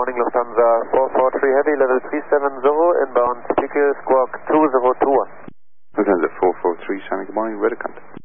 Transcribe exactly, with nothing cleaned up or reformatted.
morning, Lufthansa four four three Heavy, level three seven zero, inbound Pique, squawk two zero two one. Lufthansa four four three, Sunny, good morning, weather contact.